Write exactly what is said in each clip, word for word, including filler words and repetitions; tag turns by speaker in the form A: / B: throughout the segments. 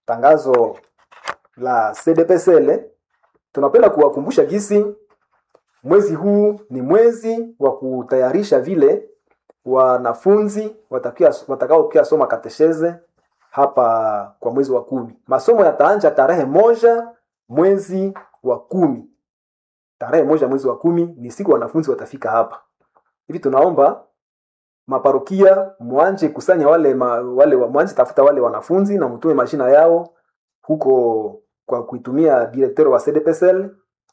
A: tangazo la C D P S L, tunapenda kuwakumbusha gisi mwezi huu ni mwezi wa kutayarisha vile wanafunzi watakia watakao pia soma katesheze hapa kwa mwezi wa kumi. Masomo yataanza tarehe moja mwezi wa kumi. Tarehe moja mwezi wa kumi ni siku wanafunzi watafika hapa. Hivi tunaomba maparokia muanje kusanya wale ma, wale muanje tafuta wale wanafunzi na mtume mashina yao huko kwa kuitumia directeur wa C D P S L.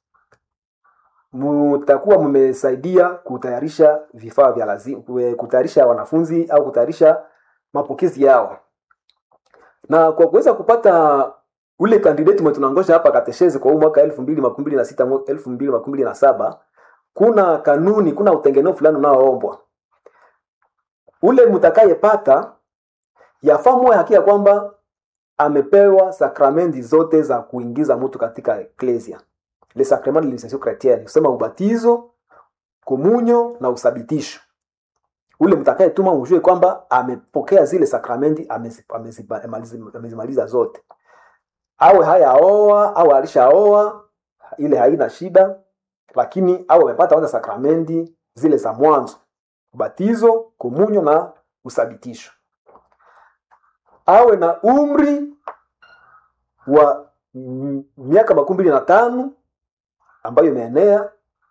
A: Mutakuwa mmesaidia kutayarisha vifaa vya lazima, kutayarisha wanafunzi au kutayarisha mapokezi yao. Na kwa kuweza kupata ule candidate mwe tunangoja hapa katesheze kwa mwaka elfu mbili makumi mbili na sita elfu mbili makumi mbili na saba, kuna kanuni, kuna utengeneo fulani unaoombwa. Ule mtakayepata yafamu hakia kwamba amepewa sakramenti zote za kuingiza mtu katika eklesia. Le sacrement de l'initiation chrétienne, kusema ubatizo, komunyo na usabitisho. Ule mtakayetuma mjue kwamba amepokea zile sakramenti, amezimaliza zote. Awe hayaoa au alishaoa, ile haina shida, lakini awe amepata kwanza sakramenti zile za mwanzo, ubatizo, komunyo na usabitisho. Awe na umri wa miaka makumi mbili na tano ambayo imeenea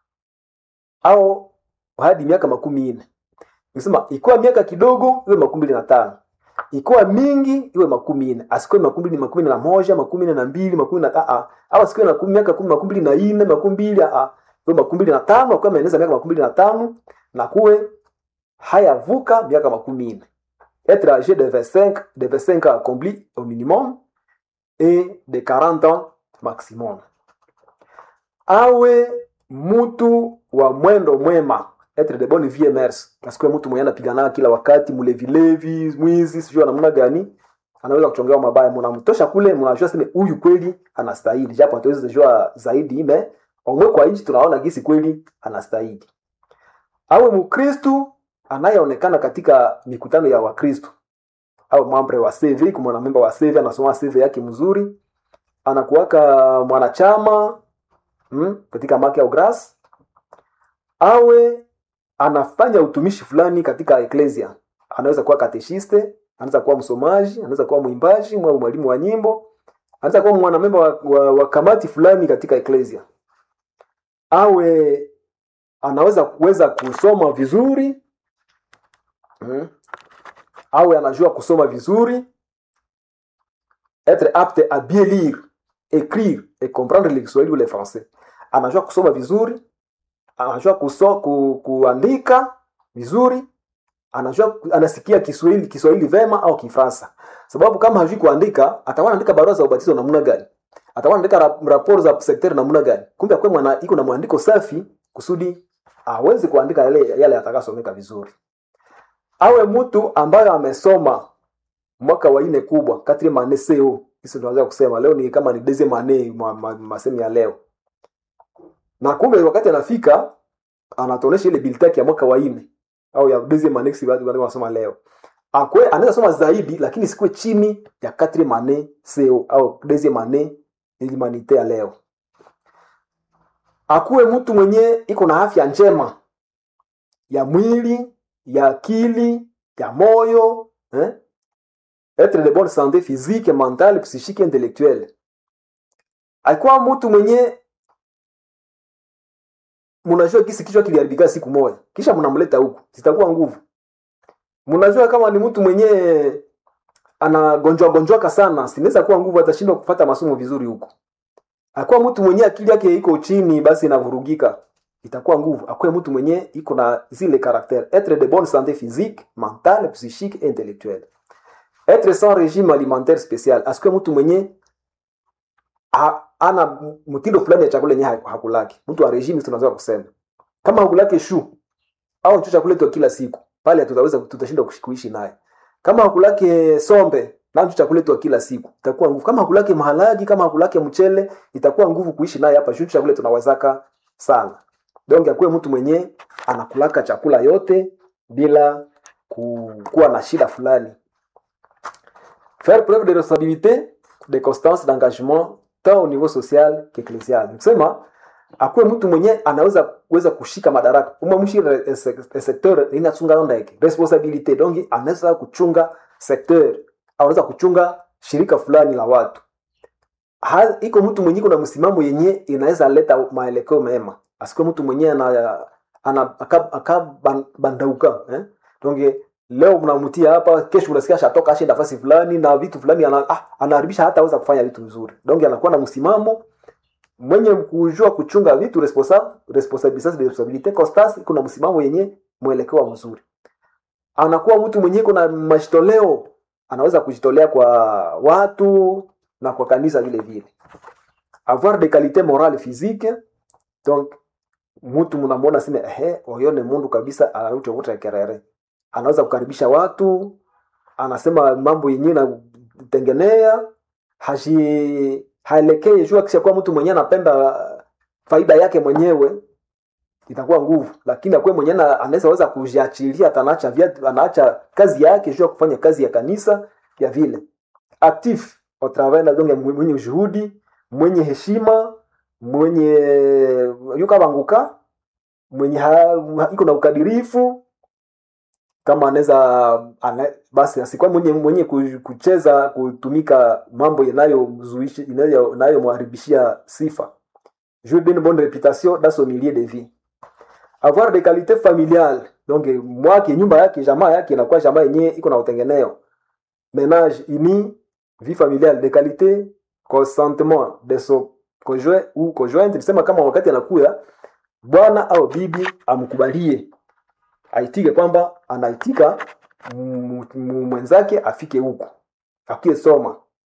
A: au hadi miaka makumi nne. Nisema ikiwa miaka kidogo iwe makumi mbili na tano. Ikiwa mingi iwe makumi nne. Asikuwe makumi mbili makumi na moja, makumi nne na mbili, makumi na a au asikuwe na miaka makumi mbili na nne, makumi mbili a iwe makumi mbili na tano, kwa ameeneza miaka makumi mbili na tano na kuwe hayavuka miaka makumi nne. Être âgé de vingt-cinq de vingt-cinq ans accompli au minimum et de quarante ans maximum. Awe mutu wa mwendo mwema, être de bonne vie mers. Asikuwe mtu mwenye anapigana kila wakati, mulevi levi, mwizi, sijua namna gani, anaweza kuchongea mabaya. Mnamtosha kule, mnajua sema huyu kweli anastahili. Japo hatuwezi kujua zaidi ime, omwe kwa nchi tunaona gisi kweli anastahili. Awe Mkristo anayeonekana katika mikutano ya Wakristo. Au membre wa C V, kama na member wa C V anasoma C V yake mzuri, anakuwaka mwanachama hmm, katika maki au grass. Awe anafanya utumishi fulani katika eklesia. Anaweza kuwa katechiste, anaweza kuwa msomaji, anaweza kuwa mwimbaji, mwalimu wa nyimbo, anaweza kuwa mwanamemba wa, wa, wa kamati fulani katika eklesia. Awe anaweza kuweza kusoma vizuri, hmm. Awe anajua kusoma vizuri, être apte à bien lire, écrire et comprendre le Kiswahili ou le français. Anajua kusoma vizuri, anajua kuso, ku, kuandika vizuri, anajua anasikia Kiswahili Kiswahili vema au Kifaransa. Sababu kama hajui kuandika, atawana andika barua za ubatizo namna gani? Atawana andika rap, raporo za secteur namna gani? Kumbe kwa mwana iko na mwandiko safi kusudi aweze kuandika yale yale atakasomeka vizuri. Awe mtu ambaye amesoma mwaka wa nne kubwa, quatrième année C O. Hizo tunaweza kusema leo ni kama ni deuxième année ma, ma, masemi ya leo. Na kumbe wakati anafika anatonesha ile bulletin ya mwaka wa nne au ya deuxième année si watu wanasoma leo. Akwe anaweza soma zaidi lakini sikwe chini ya quatrième année C O au deuxième année humanité ya leo. Akuwe mtu mwenye iko na afya njema ya mwili, ya akili, ya moyo, hein? Être de bonne santé physique, mentale, psychique, intellectuelle. Akuwa mtu mwenye mnajua kisi kichwa kiliharibika siku moja, kisha mnamleta huku, sitakuwa nguvu. Mnajua kama ni mtu mwenye anagonjwa gonjwaka sana, sinaweza kuwa nguvu, atashindwa kufuata masomo vizuri huko. Akuwa mtu mwenye akili yake iko chini basi inavurugika, itakuwa nguvu. Akuwa mtu mwenye iko na zile caractères, être de bonne santé physique, mentale, psychique et intellectuelle. Être sans régime alimentaire spécial, asikuwe mtu mwenye ha, ana mtindo fulani ya chakula yenye hakulaki. Mtu wa regime tunaweza kusema kama hakulaki shu au chakula tu kila siku, pale tutaweza tutashinda kuishi naye. Kama hakulaki sombe na chakula tu kila siku, itakuwa nguvu. Kama hakulaki maharagi, kama hakulaki mchele, itakuwa nguvu kuishi naye hapa. Shu chakula tunawezaka sana. Donc akuwe mtu mwenye anakulaka chakula yote bila kuwa na shida fulani. Faire preuve de responsabilité, de constance d'engagement tant au niveau social qu'ecclésial. Kusema akuwe mtu mwenye anaweza kuweza kushika madaraka. Uma mshire secteur inatunga ndeke. Responsibility donc anaweza kuchunga secteur, anaweza kuchunga shirika fulani la watu. Ha, iko mtu mwenye kuna msimamo yenye inaweza leta maelekeo mema. Asikuwe mtu mwenye ana ana akabandauka eh. Donc leo mnamtia hapa, kesho unasikia shatoka ashe nafasi fulani na vitu fulani ana ah, anaharibisha hata aweza kufanya vitu vizuri. Donc anakuwa na msimamo mwenye kujua kuchunga vitu, responsable responsabilité responsabilité constance, kuna msimamo yenye mwelekeo mzuri. Anakuwa mtu mwenye kuna majitoleo, anaweza kujitolea kwa watu na kwa kanisa vile vile. Avoir des qualités morales physiques, donc mtu mnamwona sema ehe oyone mundu kabisa anaruto wote kerere. Anaweza kukaribisha watu, anasema mambo yenyewe na tengenea, haji haelekei jua kisha kwa mtu mwenyewe anapenda faida yake mwenyewe, itakuwa nguvu. Lakini akwe mwenyewe anaweza weza kujiachilia, atanaacha viatu, anaacha kazi yake jua kufanya kazi ya kanisa ya vile. Actif au travail na donge mwenye juhudi, mwenye heshima, mwenye yuka banguka, mwenye ha, iko na ukadirifu. Kama anaweza ane, basi asikuwa mwenye mwenye kucheza kutumika mambo yanayomzuishi inayo nayo muharibishia sifa. Jouer d'une bonne réputation dans son milieu de vie. Avoir des qualités familiales, donc mwake nyumba yake jamaa yake inakuwa jamaa yenyewe iko na utengeneo. Ménage uni, vie familiale, des qualités, consentement de son conjoint ou conjointe. Nisema kama wakati anakuya bwana au bibi amkubalie, aitike kwamba anaitika mwenzake afike huko, akie soma,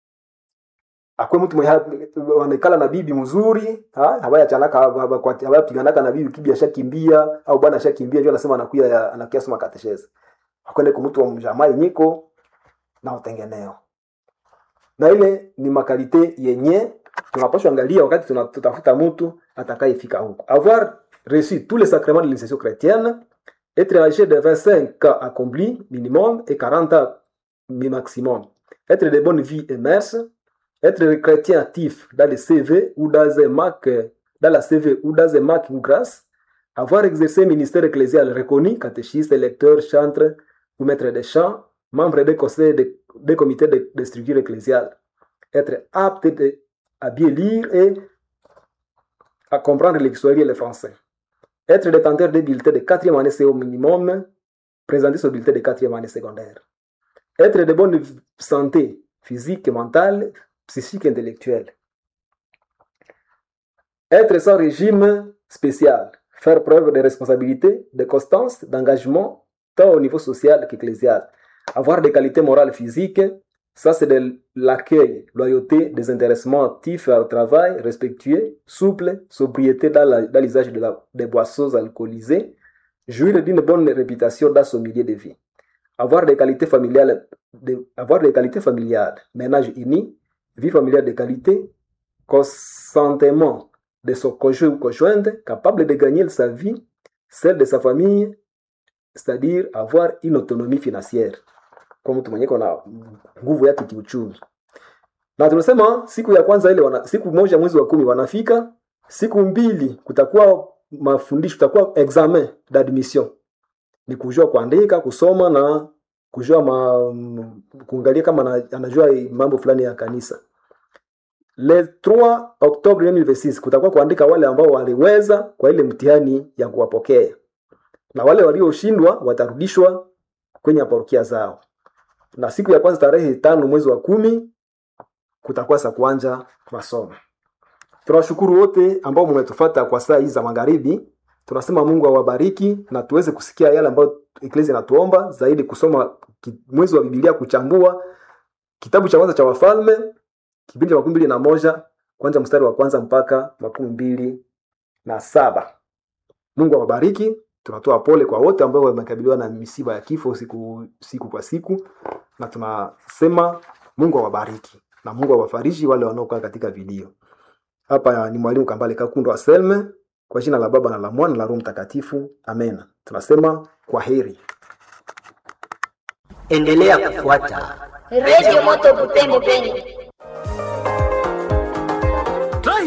A: akwe mtu mwenye anekala na bibi mzuri, ha habaya chanaka habaya piganaka na bibi kibia shakimbia au bwana shakimbia, ndio anasema anakuya anakia soma katechese. Akwende kwa mtu wa mjamaa yenyeko na utengeneo. Na ile ni makalite yenye tunapaswa angalia wakati tunatafuta mtu atakayefika huko. Avoir reçu tous les sacrements de l'initiation chrétienne, être âgé de vingt-cinq ans accompli minimum et quarante ans maximum. Être de bonne vie et mœurs, être chrétien actif dans le C V ou dans un marque dans la C V ou dans un marque ou grâce, avoir exercé un ministère ecclésial reconnu, catéchiste, lecteur, chantre ou maître de chant, membre des conseils des de comités de, de structure ecclésiale, être apte de, à bien lire et à comprendre l'histoire et le français. Être détenteur des bulletins de quatrième année, c'est au minimum, présenter ce bulletin de quatrième année secondaire. Être de bonne santé physique, mentale, psychique, intellectuelle. Être sans régime spécial. Faire preuve de responsabilité, de constance, d'engagement, tant au niveau social qu'ecclésial. Avoir des qualités morales physiques, ça c'est de l'accueil, loyauté, désintéressement actif au travail, respectueux, souple, sobriété dans, la, dans l'usage de la, des boissons alcoolisées, jouir d'une bonne réputation dans son milieu de vie. Avoir des qualités familiales, de, avoir des qualités familiales, ménage uni, vie familiale de qualité, consentement de son conjoint ou conjointe, capable de gagner sa vie, celle de sa famille, c'est-à-dire avoir une autonomie financière. Kwa mtu mwenye kuna nguvu yake kiuchumi. Na tunasema siku ya kwanza ile wana, siku moja mwezi wa kumi wanafika, siku mbili kutakuwa mafundisho, kutakuwa examen d'admission. Ni kujua kuandika, kusoma na kujua ma, kuangalia kama anajua mambo fulani ya kanisa. Le trois octobre deux mille vingt-six kutakuwa kuandika wale ambao waliweza kwa ile mtihani ya kuwapokea. Na wale walioshindwa watarudishwa kwenye parokia zao. Na siku ya kwanza tarehe tano mwezi wa kumi kutakuwa sa kuanza masomo. Tunashukuru wote ambao mmetufuata kwa saa hizi za magharibi. Tunasema Mungu awabariki na tuweze kusikia yale ambayo Ecclesia inatuomba zaidi, kusoma mwezi wa Biblia, kuchambua kitabu cha kwanza cha Wafalme kipindi cha makumi mbili na moja kwanza mstari wa kwanza mpaka makumi mbili na saba. Mungu awabariki. Tunatoa pole kwa wote ambao wamekabiliwa na misiba ya kifo siku siku kwa siku, na tunasema Mungu awabariki na Mungu awafariji wale wanaokaa katika video. Hapa ni mwalimu Kambale Kakundo wa Selme, kwa jina la Baba na la Mwana na la Roho Mtakatifu. Amen. Tunasema kwaheri.
B: Endelea kufuata
C: Radio Moto Butembo Beni.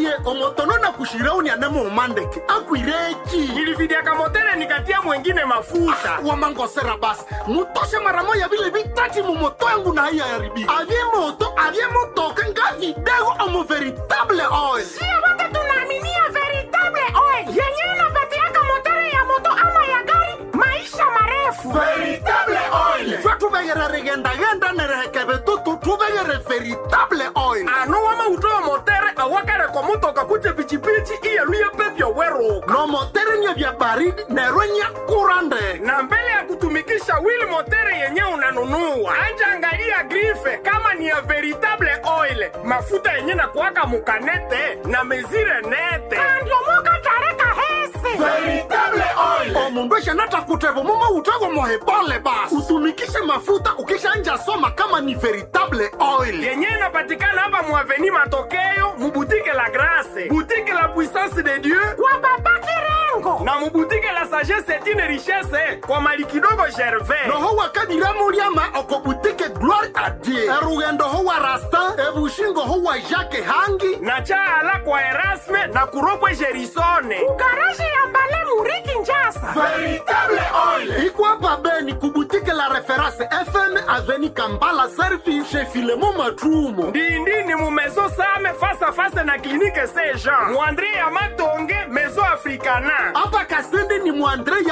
B: ye omotono na kushirauni anemo umandeke akwireki
C: nilividia kamotere nikatia mwengine mafuta
B: ah, wamangosera basi mutoshe mara moja vile vitati mumoto yangu na haiya yaribika avye moto avye motoka nga vidego omo veritable oil
D: sio wote tunaaminia veritable oil yenyewe inapatiaka motere ya moto ama ya gari maisha marefu.
B: Veritable oil fyo tuvegere rigendagenda nerehekeve tutu tuvegere veritable oil
C: ano wama utoa motere awakare kwa motoka kuje pichipichi iyeluye pepyo weruka
B: no motere nye vya baridi nerwenya kurande
C: na mbele ya kutumikisha wheel motere yenye unanunua anja angalia grife kama ni ya veritable oil mafuta yenye na kuwaka mukanete na mezire nete
D: andiomoka tareka hese
B: veritable oil omundu eshanata kutevo mumo utego mohebole basi utumikishe mafuta ukishanja soma kama ni veritable oil
C: yenye inapatikana hapa muaveni matokeo mubutike la Grace butike la Puissance de Dieu
D: kwa baba Kirengo
C: na mubutike la Sagesse Etine Richesse kwa mali kidogo Gervais
B: noho wakadiramu liama okobutike Gloire a Dieu erugendo ho wa Rastin ebushingo ho wa Jacques Hangi
C: na chaala kwa Erasme na kuropwe Gerisone
D: garaji ya mbale muriki njasa
B: veritable oil ikwapa Beni kubutike la Reference F M Aveni Kambala Service chez Filemon Matrumo
C: ndindini mu Maison Same face à face na clinique Saint Jean Mwandre ya Matonge Maison Africana
B: hapa Kasende ni Mwandre